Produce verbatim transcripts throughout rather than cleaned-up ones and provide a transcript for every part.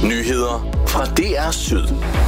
Nyheder fra D R Syd.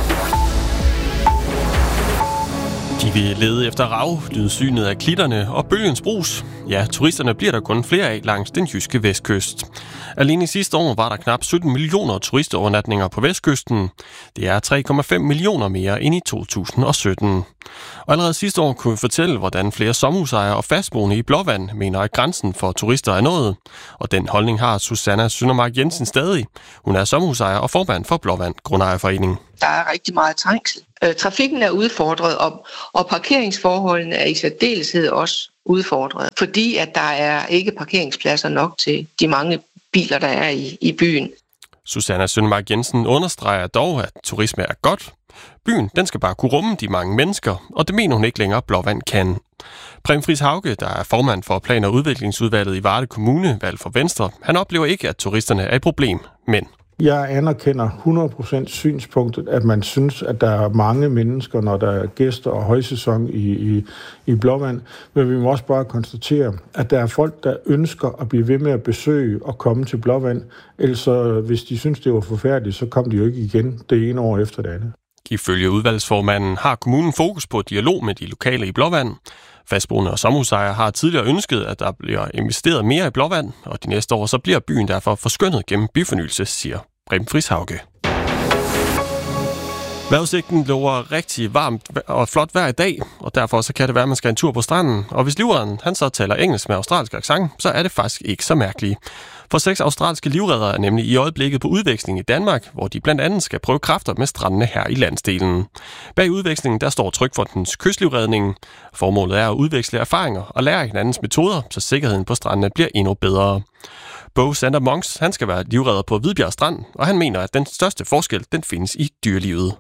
De vil lede efter rav, lydsynet af klitterne og bølgens brus. Ja, turisterne bliver der kun flere af langs den jyske vestkyst. Alene i sidste år var der knap sytten millioner turistovernatninger på vestkysten. Det er tre komma fem millioner mere end i to tusind og sytten. Og allerede sidste år kunne vi fortælle, hvordan flere sommerhusejere og fastboende i Blåvand mener, at grænsen for turister er nået. Og den holdning har Susanna Søndermark Jensen stadig. Hun er sommerhusejer og formand for Blåvand Grundejerforening. Der er rigtig meget trængsel. Trafikken er udfordret, og, og parkeringsforholdene er i særdeleshed også udfordret, fordi at der er ikke parkeringspladser nok til de mange biler, der er i, i byen. Susanna Søndermark Jensen understreger dog, at turisme er godt. Byen den skal bare kunne rumme de mange mennesker, og det mener hun ikke længere Blåvand kan. Preben Friis Hauge, der er formand for Plan- og Udviklingsudvalget i Varde Kommune, valgt for Venstre, han oplever ikke, at turisterne er et problem, men... Jeg anerkender hundrede procent synspunktet, at man synes, at der er mange mennesker, når der er gæster og højsæson i, i, i Blåvand. Men vi må også bare konstatere, at der er folk, der ønsker at blive ved med at besøge og komme til Blåvand. Ellers hvis de synes, det var forfærdeligt, så kom de jo ikke igen det ene år efter det andet. Ifølge udvalgsformanden har kommunen fokus på dialog med de lokale i Blåvand. Fastboende og sommerhusejere har tidligere ønsket, at der bliver investeret mere i Blåvand, og de næste år så bliver byen derfor forskønnet gennem byfornyelse, siger Preben Friis Hauge. Vejrudsigten lover rigtig varmt og flot vejr i dag, og derfor så kan det være, at man skal en tur på stranden. Og hvis livredderen han så taler engelsk med australsk accent, så er det faktisk ikke så mærkeligt. For seks australske livreddere er nemlig i øjeblikket på udveksling i Danmark, hvor de blandt andet skal prøve kræfter med strandene her i landsdelen. Bag udvekslingen der står Trygfondens kystlivredning. Formålet er at udveksle erfaringer og lære hinandens metoder, så sikkerheden på strandene bliver endnu bedre. Bo Sander Monks, han skal være livredder på Hvidbjerg Strand, og han mener, at den største forskel den findes i dyrelivet.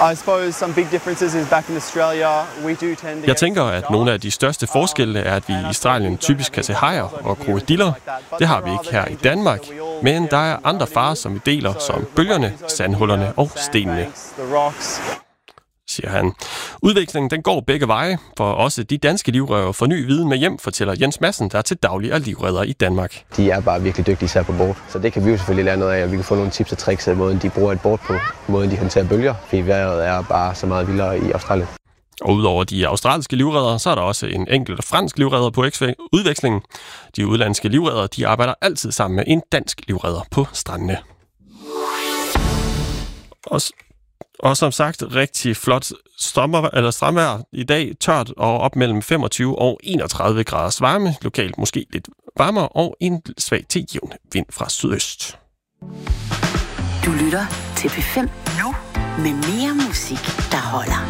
Jeg tænker, at nogle af de største forskelle er, at vi i Australien typisk kan se hajer og krokodiller. Det har vi ikke her i Danmark, men der er andre farer, som vi deler, som bølgerne, sandhullerne og stenene, siger han. Udvekslingen den går begge veje, for også de danske livrøver får ny viden med hjem, fortæller Jens Madsen, der er til daglig er livredder i Danmark. De er bare virkelig dygtige især på board, så det kan vi jo selvfølgelig lære noget af, og vi kan få nogle tips og tricks af måden, de bruger et board på, måden de håndterer bølger, fordi vejret er bare så meget vildere i Australien. Og udover de australske livredder, så er der også en enkelt fransk livredder på udvekslingen. De udlandske livredder, de arbejder altid sammen med en dansk livredder på strandene. Og Og som sagt, rigtig flot sommer, eller strandvejr i dag, tørt og op mellem femogtyve og enogtredive graders varme, lokalt måske lidt varmere, og en svag til jævn vind fra sydøst. Du lytter til P fem nu med mere musik, der holder.